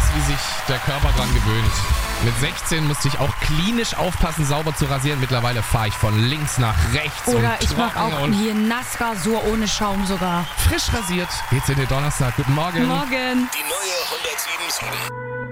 krass, wie sich der Körper dran gewöhnt. Mit 16 musste ich auch klinisch aufpassen, sauber zu rasieren. Mittlerweile fahre ich von links nach rechts. Oder und ich mach trocken auch und hier Nassrasur ohne Schaum sogar. frisch rasiert. Geht's in den Donnerstag. Guten Morgen. Morgen. Die neue 107.7